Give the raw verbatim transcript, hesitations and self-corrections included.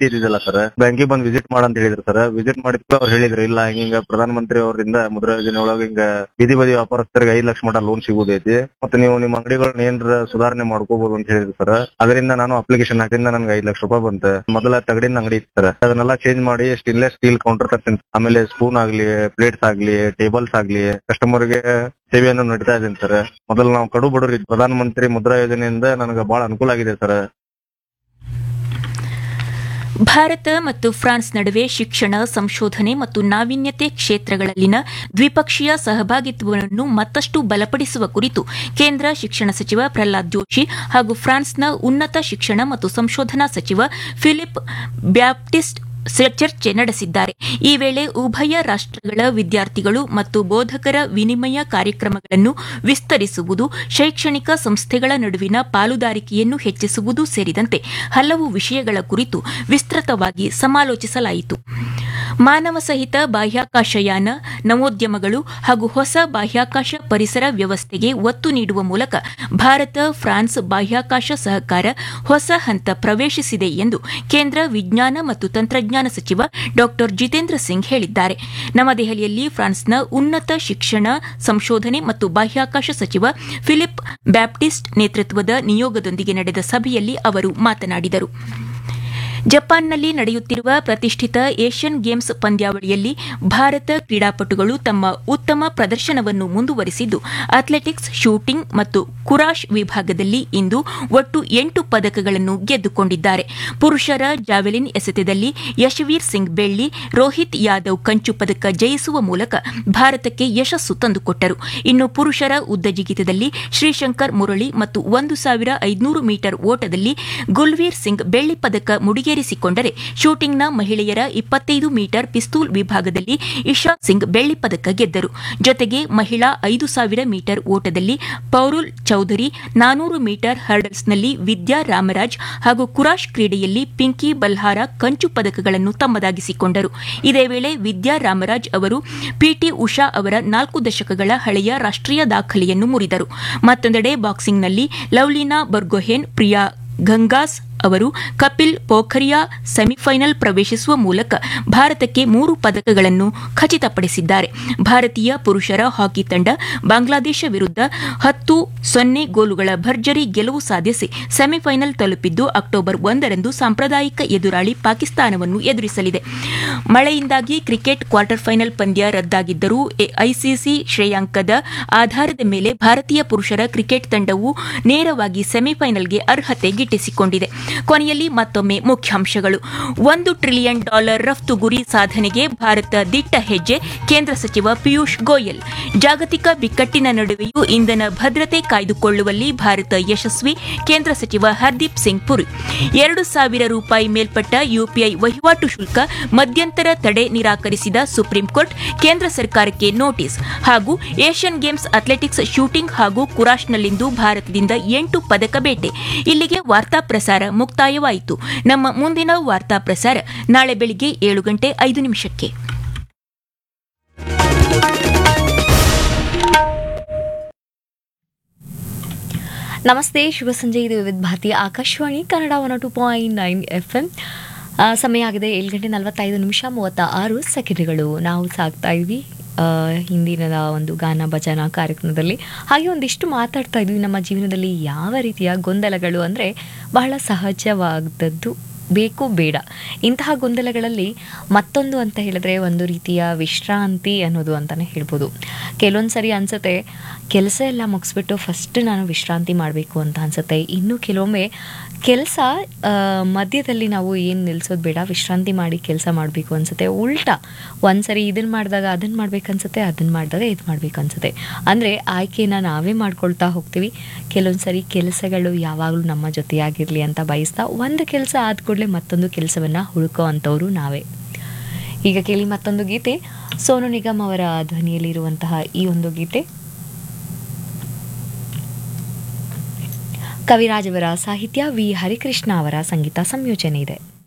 ಮಾಹಿತಿ ಇದ್ದಿದ್ದಲ್ಲ ಸರ್. ಬ್ಯಾಂಕಿಗೆ ಬಂದ್ ವಿಸಿಟ್ ಮಾಡ ಅಂತ ಹೇಳಿದ್ರು ಸರ್. ವಿಸಿಟ್ ಮಾಡಿದ್ಮೇಲೆ ಅವ್ರು ಹೇಳಿದ್ರು ಇಲ್ಲ ಹಿಂಗ ಪ್ರಧಾನ ಮಂತ್ರಿ ಅವರಿಂದ ಮುದ್ರಾ ಯೋಜನೆ ಒಳಗೆ ಹಿಂಗ ಬೀದಿ ಬದಿ ವ್ಯಾಪಾರಸ್ಥರಿಗೆ ಐದ್ ಲಕ್ಷ ಮಟ ಲೋನ್ ಸಿಗುದೈತಿ, ಮತ್ತೆ ನೀವು ನಿಮ್ಮ ಅಂಗಡಿಗಳನ್ನ ಏನ್ರ ಸುಧಾರಣೆ ಮಾಡ್ಕೋಬಹುದು ಅಂತ ಹೇಳಿದ್ರು ಸರ್. ಅದರಿಂದ ನಾನು ಅಪ್ಲಿಕೇಶನ್ ಹಾಕಿಂದ ನನ್ಗೆ ಐದ್ ಲಕ್ಷ ರೂಪಾಯಿ ಬಂತ. ಮೊದಲ ತಗಡಿನ ಅಂಗಡಿ ಇತ್ತು ಸರ್, ಅದನ್ನೆಲ್ಲ ಚೇಂಜ್ ಮಾಡಿ ಸ್ಟೇನ್ಲೆಸ್ ಸ್ಟೀಲ್ ಕೌಂಟರ್ ತರ್ತೀನಿ. ಆಮೇಲೆ ಸ್ಪೂನ್ ಆಗ್ಲಿ, ಪ್ಲೇಟ್ಸ್ ಆಗ್ಲಿ, ಟೇಬಲ್ಸ್ ಆಗ್ಲಿ, ಕಸ್ಟಮರ್ ಗೆ ಸೇವೆಯನ್ನು ನೀಡ್ತಾ ಇದ್ದೀನಿ ಸರ್. ಮೊದಲು ನಾವು ಕಡು ಬಡವ್ರಿ, ಪ್ರಧಾನ ಮಂತ್ರಿ ಮುದ್ರಾ ಯೋಜನೆಯಿಂದ ನನಗೆ ಬಹಳ ಅನುಕೂಲ ಆಗಿದೆ ಸರ್. ಭಾರತ ಮತ್ತು ಫ್ರಾನ್ಸ್ ನಡುವೆ ಶಿಕ್ಷಣ, ಸಂಶೋಧನೆ ಮತ್ತು ನಾವೀನ್ಯತೆ ಕ್ಷೇತ್ರಗಳಲ್ಲಿನ ದ್ವಿಪಕ್ಷೀಯ ಸಹಭಾಗಿತ್ವವನ್ನು ಮತ್ತಷ್ಟು ಬಲಪಡಿಸುವ ಕುರಿತು ಕೇಂದ್ರ ಶಿಕ್ಷಣ ಸಚಿವ ಪ್ರಹ್ಲಾದ್ ಜೋಶಿ ಹಾಗೂ ಫ್ರಾನ್ಸ್ನ ಉನ್ನತ ಶಿಕ್ಷಣ ಮತ್ತು ಸಂಶೋಧನಾ ಸಚಿವ ಫಿಲಿಪ್ ಬ್ಯಾಪ್ಟಿಸ್ಟ್ ಚರ್ಚೆ ನಡೆಸಿದ್ದಾರೆ. ಈ ವೇಳೆ ಉಭಯ ರಾಷ್ಟ್ರಗಳ ವಿದ್ಯಾರ್ಥಿಗಳು ಮತ್ತು ಬೋಧಕರ ವಿನಿಮಯ ಕಾರ್ಯಕ್ರಮಗಳನ್ನು ವಿಸ್ತರಿಸುವುದು, ಶೈಕ್ಷಣಿಕ ಸಂಸ್ಥೆಗಳ ನಡುವಿನ ಪಾಲುದಾರಿಕೆಯನ್ನು ಹೆಚ್ಚಿಸುವುದು ಸೇರಿದಂತೆ ಹಲವು ವಿಷಯಗಳ ಕುರಿತು ವಿಸ್ತೃತವಾಗಿ ಸಮಾಲೋಚಿಸಲಾಯಿತು. ಮಾನವ ಸಹಿತ ಬಾಹ್ಯಾಕಾಶಯಾನ, ನವೋದ್ಯಮಗಳು ಹಾಗೂ ಹೊಸ ಬಾಹ್ಯಾಕಾಶ ಪರಿಸರ ವ್ಯವಸ್ಥೆಗೆ ಒತ್ತು ನೀಡುವ ಮೂಲಕ ಭಾರತ ಫ್ರಾನ್ಸ್ ಬಾಹ್ಯಾಕಾಶ ಸಹಕಾರ ಹೊಸ ಹಂತ ಪ್ರವೇಶಿಸಿದೆ ಎಂದು ಕೇಂದ್ರ ವಿಜ್ಞಾನ ಮತ್ತು ತಂತ್ರಜ್ಞಾನ ಸಚಿವ ಡಾ ಜಿತೇಂದ್ರ ಸಿಂಗ್ ಹೇಳಿದ್ದಾರೆ. ನವದೆಹಲಿಯಲ್ಲಿ ಫ್ರಾನ್ಸ್ನ ಉನ್ನತ ಶಿಕ್ಷಣ, ಸಂಶೋಧನೆ ಮತ್ತು ಬಾಹ್ಯಾಕಾಶ ಸಚಿವ ಫಿಲಿಪ್ ಬ್ಯಾಪ್ಟಿಸ್ಟ್ ನೇತೃತ್ವದ ನಿಯೋಗದೊಂದಿಗೆ ನಡೆದ ಸಭೆಯಲ್ಲಿ ಅವರು ಮಾತನಾಡಿದರು. ಜಪಾನ್ನಲ್ಲಿ ನಡೆಯುತ್ತಿರುವ ಪ್ರತಿಷ್ಠಿತ ಏಷ್ಯನ್ ಗೇಮ್ಸ್ ಪಂದ್ಯಾವಳಿಯಲ್ಲಿ ಭಾರತ ಕ್ರೀಡಾಪಟುಗಳು ತಮ್ಮ ಉತ್ತಮ ಪ್ರದರ್ಶನವನ್ನು ಮುಂದುವರಿಸಿದ್ದು, ಅಥ್ಲೆಟಿಕ್ಸ್, ಶೂಟಿಂಗ್ ಮತ್ತು ಕುರಾಶ್ ವಿಭಾಗದಲ್ಲಿ ಇಂದು ಒಟ್ಟು ಎಂಟು ಪದಕಗಳನ್ನು ಗೆದ್ದುಕೊಂಡಿದ್ದಾರೆ. ಪುರುಷರ ಜಾವೆಲಿನ್ ಎಸೆತದಲ್ಲಿ ಯಶವೀರ್ ಸಿಂಗ್ ಬೆಳ್ಳಿ, ರೋಹಿತ್ ಯಾದವ್ ಕಂಚು ಪದಕ ಜಯಿಸುವ ಮೂಲಕ ಭಾರತಕ್ಕೆ ಯಶಸ್ಸು ತಂದುಕೊಟ್ಟರು. ಇನ್ನು ಪುರುಷರ ಉದ್ದ ಜಿಗಿತದಲ್ಲಿ ಶ್ರೀಶಂಕರ್ ಮುರಳಿ ಮತ್ತು ಒಂದು ಸಾವಿರ ಐದುನೂರು ಮೀಟರ್ ಓಟದಲ್ಲಿ ಗುಲ್ವೀರ್ ಸಿಂಗ್ ಬೆಳ್ಳಿ ಪದಕ ಮುಡಿಗೆ ರಿಸಿಕೊಂಡರೆ, ಶೂಟಿಂಗ್ನ ಮಹಿಳೆಯರ ಇಪ್ಪತ್ತೈದು ಮೀಟರ್ ಪಿಸ್ತೂಲ್ ವಿಭಾಗದಲ್ಲಿ ಇಶಾ ಸಿಂಗ್ ಬೆಳ್ಳಿ ಪದಕ ಗೆದ್ದರು. ಜೊತೆಗೆ ಮಹಿಳಾ ಐದು ಸಾವಿರ ಮೀಟರ್ ಓಟದಲ್ಲಿ ಪೌರುಲ್ ಚೌಧರಿ, ನಾನೂರು ಮೀಟರ್ ಹರ್ಡಲ್ಸ್ನಲ್ಲಿ ವಿದ್ಯಾ ರಾಮರಾಜ್ ಹಾಗೂ ಕುರಾಶ್ ಕ್ರೀಡೆಯಲ್ಲಿ ಪಿಂಕಿ ಬಲ್ಹಾರ ಕಂಚು ಪದಕಗಳನ್ನು ತಮ್ಮದಾಗಿಸಿಕೊಂಡರು. ಇದೇ ವೇಳೆ ವಿದ್ಯಾ ರಾಮರಾಜ್ ಅವರು ಪಿಟಿ ಉಷಾ ಅವರ ನಾಲ್ಕು ದಶಕಗಳ ಹಳೆಯ ರಾಷ್ಟೀಯ ದಾಖಲೆಯನ್ನು ಮುರಿದರು. ಮತ್ತೊಂದೆಡೆ ಬಾಕ್ಸಿಂಗ್ನಲ್ಲಿ ಲವ್ಲಿನಾ ಬರ್ಗೊಹೇನ್, ಪ್ರಿಯಾ ಗಂಗಾಸ್ ಅವರು ಕಪಿಲ್ ಪೋಖರಿಯಾ ಸೆಮಿಫೈನಲ್ ಪ್ರವೇಶಿಸುವ ಮೂಲಕ ಭಾರತಕ್ಕೆ ಮೂರು ಪದಕಗಳನ್ನು ಖಚಿತಪಡಿಸಿದ್ದಾರೆ. ಭಾರತೀಯ ಪುರುಷರ ಹಾಕಿ ತಂಡ ಬಾಂಗ್ಲಾದೇಶ ವಿರುದ್ಧ ಹತ್ತು ಸೊನ್ನೆ ಗೋಲುಗಳ ಭರ್ಜರಿ ಗೆಲುವು ಸಾಧಿಸಿ ಸೆಮಿಫೈನಲ್ ತಲುಪಿದ್ದು, ಅಕ್ಟೋಬರ್ ಒಂದರಂದು ಸಾಂಪ್ರದಾಯಿಕ ಎದುರಾಳಿ ಪಾಕಿಸ್ತಾನವನ್ನು ಎದುರಿಸಲಿದೆ. ಮಳೆಯಿಂದಾಗಿ ಕ್ರಿಕೆಟ್ ಕ್ವಾರ್ಟರ್ ಫೈನಲ್ ಪಂದ್ಯ ರದ್ದಾಗಿದ್ದರೂ ಐಸಿಸಿ ಶ್ರೇಯಾಂಕದ ಆಧಾರದ ಮೇಲೆ ಭಾರತೀಯ ಪುರುಷರ ಕ್ರಿಕೆಟ್ ತಂಡವು ನೇರವಾಗಿ ಸೆಮಿಫೈನಲ್ಗೆ ಅರ್ಹತೆ ಗಿಟ್ಟಿಸಿಕೊಂಡಿದೆ. ಕೊನೆಯಲ್ಲಿ ಮತ್ತೊಮ್ಮೆ ಮುಖ್ಯಾಂಶಗಳು. ಒಂದು ಟ್ರಿಲಿಯನ್ ಡಾಲರ್ ರಫ್ತು ಗುರಿ ಸಾಧನೆಗೆ ಭಾರತ ದಿಟ್ಟ ಹೆಜ್ಜೆ, ಕೇಂದ್ರ ಸಚಿವ ಪಿಯೂಷ್ ಗೋಯಲ್. ಜಾಗತಿಕ ಬಿಕ್ಕಟ್ಟಿನ ನಡುವೆಯೂ ಇಂಧನ ಭದ್ರತೆ ಕಾಯ್ದುಕೊಳ್ಳುವಲ್ಲಿ ಭಾರತ ಯಶಸ್ವಿ, ಕೇಂದ್ರ ಸಚಿವ ಹರ್ದೀಪ್ ಸಿಂಗ್ ಪುರಿ. ಎರಡು ಸಾವಿರ ರೂಪಾಯಿ ಮೇಲ್ಪಟ್ಟ ಯುಪಿಐ ವಹಿವಾಟು ಶುಲ್ಕ ಮಧ್ಯಂತರ ತಡೆ ನಿರಾಕರಿಸಿದ ಸುಪ್ರೀಂ ಕೋರ್ಟ್, ಕೇಂದ್ರ ಸರ್ಕಾರಕ್ಕೆ ನೋಟಿಸ್. ಹಾಗೂ ಏಷ್ಯನ್ ಗೇಮ್ಸ್ ಅಥ್ಲೆಟಿಕ್ಸ್ ಶೂಟಿಂಗ್ ಹಾಗೂ ಕುರಾಶ್ನಲ್ಲಿಂದು ಭಾರತದಿಂದ ಎಂಟು ಪದಕ ಬೇಟೆ. ಇಲ್ಲಿಗೆ ವಾರ್ತಾ ಪ್ರಸಾರ ಮುಕ್ತಾಯವಾಯಿತು. ನಮ್ಮ ಮುಂದಿನ ವಾರ್ತಾ ಪ್ರಸಾರ ನಾಳೆ ಬೆಳಿಗ್ಗೆ ಏಳು ಗಂಟೆ ಐದು ನಿಮಿಷಕ್ಕೆ. ನಮಸ್ತೆ, ಶುಭ ಸಂಜೆ. ಇದು ವಿವಿಧ ಭಾರತೀಯ Akashvani Kannada one to point nine F M. ಸಮಯ ಆಗಿದೆ ಏಳು ಗಂಟೆ ನಲವತ್ತೈದು ನಿಮಿಷ ಮೂವತ್ತ ಆರು ಸೆಕೆಂಡ್ಗಳು. ನಾವು ಸಾಗ್ತಾ ಇದ್ವಿ ಹಿಂದಿನ ಒಂದು ಗಾನ ಭಜನಾ ಕಾರ್ಯಕ್ರಮದಲ್ಲಿ. ಹಾಗೆ ಒಂದಿಷ್ಟು ಮಾತಾಡ್ತಾ ಇದ್ವಿ ನಮ್ಮ ಜೀವನದಲ್ಲಿ ಯಾವ ರೀತಿಯ ಗೊಂದಲಗಳು ಅಂದರೆ ಬಹಳ ಸಹಜವಾದದ್ದು, ಬೇಕು ಬೇಡ ಇಂತಹ ಗೊಂದಲಗಳಲ್ಲಿ ಮತ್ತೊಂದು ಅಂತ ಹೇಳಿದ್ರೆ ಒಂದು ರೀತಿಯ ವಿಶ್ರಾಂತಿ ಅನ್ನೋದು ಅಂತಲೇ ಹೇಳ್ಬೋದು. ಕೆಲವೊಂದು ಸರಿ ಅನಿಸುತ್ತೆ ಕೆಲಸ ಎಲ್ಲ ಮುಗಿಸ್ಬಿಟ್ಟು ಫಸ್ಟ್ ನಾನು ವಿಶ್ರಾಂತಿ ಮಾಡಬೇಕು ಅಂತ ಅನಿಸುತ್ತೆ. ಇನ್ನು ಕೆಲವೊಮ್ಮೆ ಕೆಲಸ ಮಧ್ಯದಲ್ಲಿ ನಾವು ಏನು ನಿಲ್ಲಿಸೋದು ಬೇಡ, ವಿಶ್ರಾಂತಿ ಮಾಡಿ ಕೆಲಸ ಮಾಡಬೇಕು ಅನಿಸುತ್ತೆ. ಉಲ್ಟಾ ಒಂದು ಸರಿ ಇದನ್ನು ಮಾಡಿದಾಗ ಅದನ್ನು ಮಾಡ್ಬೇಕನ್ಸುತ್ತೆ, ಅದನ್ನು ಮಾಡಿದಾಗ ಇದು ಮಾಡ್ಬೇಕನ್ಸುತ್ತೆ. ಅಂದರೆ ಆಯ್ಕೆನ ನಾವೇ ಮಾಡ್ಕೊಳ್ತಾ ಹೋಗ್ತೀವಿ. ಕೆಲವೊಂದು ಸರಿ ಕೆಲಸಗಳು ಯಾವಾಗಲೂ ನಮ್ಮ ಜೊತೆಯಾಗಿರಲಿ ಅಂತ ಬಯಸ್ತಾ ಒಂದು ಕೆಲಸ ಆದ ಕೂಡಲೇ ಮತ್ತೊಂದು ಕೆಲಸವನ್ನು ಹುಡುಕೋ ಅಂಥವ್ರು ನಾವೇ. ಈಗ ಕೇಳಿ ಮತ್ತೊಂದು ಗೀತೆ, ಸೋನು ನಿಗಮ್ ಅವರ ಧ್ವನಿಯಲ್ಲಿರುವಂತಹ ಈ ಒಂದು ಗೀತೆ. ಕವಿರಾಜ್ ಅವರ ಸಾಹಿತ್ಯ, ವಿ ಹರಿಕೃಷ್ಣ ಅವರ ಸಂಗೀತ ಸಂಯೋಜನೆ ಇದೆ.